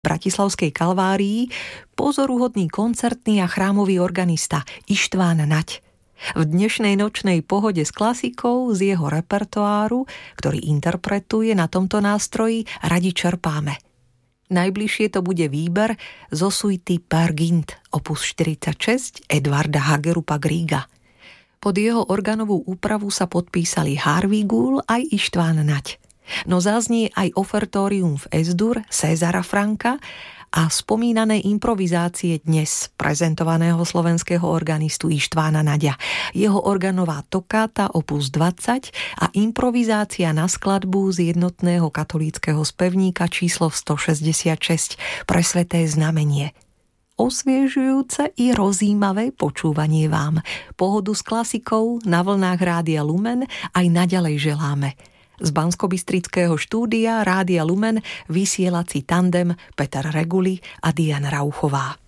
bratislavskej Kalvárii pozoruhodný koncertný a chrámový organista Ištván Naď. V dnešnej nočnej pohode s klasikou z jeho repertoáru, ktorý interpretuje na tomto nástroji, radi čerpáme. Najbližšie to bude výber zo suity Per Gynt, opus 46 Edvarda Hagerupa Griega. Pod jeho organovú úpravu sa podpísali Harvey Gull aj Ištván Naď. No zaznie aj ofertórium v S-dur Césara Franka a spomínané improvizácie dnes prezentovaného slovenského organistu Ištvána Naďa. Jeho organová tokáta opus 20 a improvizácia na skladbu z jednotného katolíckeho spevníka číslo 166 pre Sväté znamenie. Osviežujúce i rozímavé počúvanie vám. Pohodu s klasikou na vlnách Rádia Lumen aj naďalej želáme. Z banskobystrického štúdia Rádia Lumen vysielací tandem Peter Reguli a Diana Rauchová.